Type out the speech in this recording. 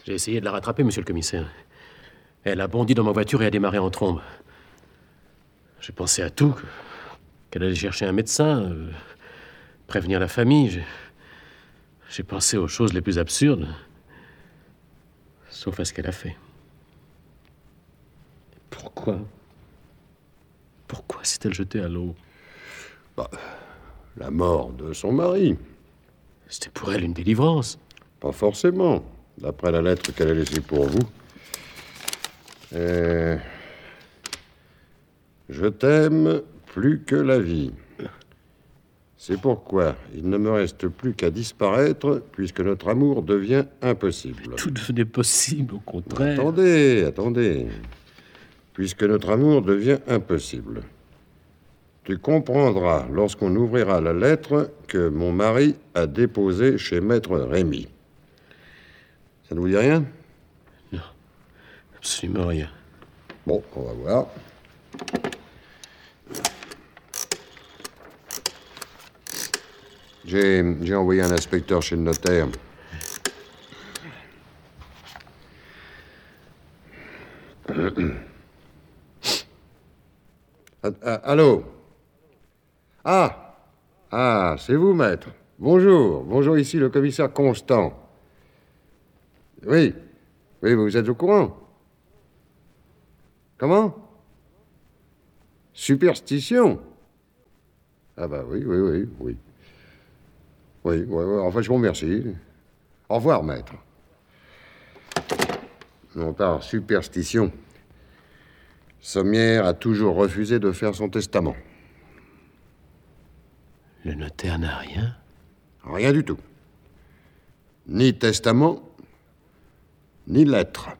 J'ai essayé de la rattraper, monsieur le commissaire. Elle a bondi dans ma voiture et a démarré en trombe. J'ai pensé à tout, qu'elle allait chercher un médecin, prévenir la famille. J'ai pensé aux choses les plus absurdes, sauf à ce qu'elle a fait. Pourquoi s'est-elle jetée à l'eau? La mort de son mari. C'était pour elle une délivrance. Pas forcément, d'après la lettre qu'elle a laissée pour vous. Je t'aime plus que la vie. C'est pourquoi il ne me reste plus qu'à disparaître, puisque notre amour devient impossible. Tout devenait possible, au contraire. Attendez. Puisque notre amour devient impossible. Tu comprendras, lorsqu'on ouvrira la lettre, que mon mari a déposé chez Maître Rémy. Ça ne vous dit rien? Non, absolument rien. Bon, on va voir. J'ai envoyé un inspecteur chez le notaire. Allô? Ah, c'est vous, maître. Bonjour, ici le commissaire Constant. Oui, vous êtes au courant? Comment? Superstition? Ah bah oui. Oui, enfin, je vous remercie. Au revoir, maître. Non, par superstition. Sommière a toujours refusé de faire son testament. Le notaire n'a rien? Rien du tout. Ni testament, ni lettre.